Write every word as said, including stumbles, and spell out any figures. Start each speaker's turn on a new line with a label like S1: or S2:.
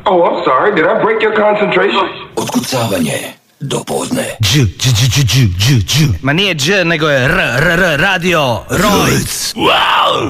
S1: Oh, I'm sorry. Did I break your concentration?
S2: Otkucavanje do podne.
S3: Dž, dž, dž, dž, dž, dž, dž. Ma nije dž, nego je r, r, r, radio, Rojc.
S2: Wow!